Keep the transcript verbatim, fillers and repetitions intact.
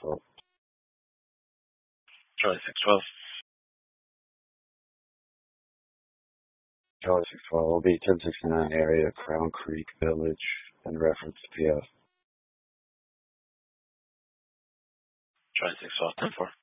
twelve. Charlie six twelve. Charlie six twelve will be ten sixty-nine area, Crown Creek Village, in reference to P F. Charlie six twelve ten four.